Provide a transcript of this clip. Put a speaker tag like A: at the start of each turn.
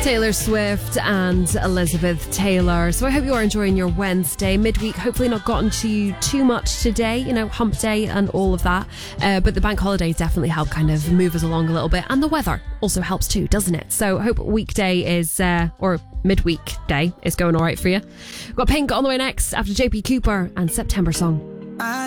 A: Taylor Swift and Elizabeth Taylor. So I hope you are enjoying your Wednesday midweek. Hopefully not gotten to you too much today, hump day and all of that. But the bank holidays definitely help kind of move us along a little bit. And the weather also helps too, doesn't it? So hope weekday is, or midweek day is going all right for you. We've got Pink on the way next after JP Cooper and September Song.